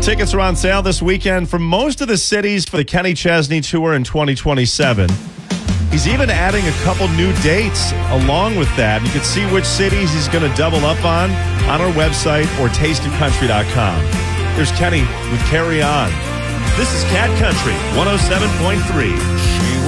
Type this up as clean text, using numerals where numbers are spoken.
Tickets are on sale this weekend for most of the cities for the Kenny Chesney Tour in 2027. He's even adding a couple new dates along with that. You can see which cities he's going to double up on our website or tasteofcountry.com. There's Kenny with Carry On. This is Cat Country 107.3.